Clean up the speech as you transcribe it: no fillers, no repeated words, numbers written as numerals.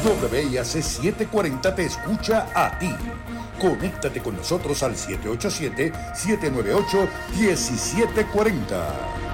WIAC 740 te escucha a ti. Conéctate con nosotros al 787-798-1740.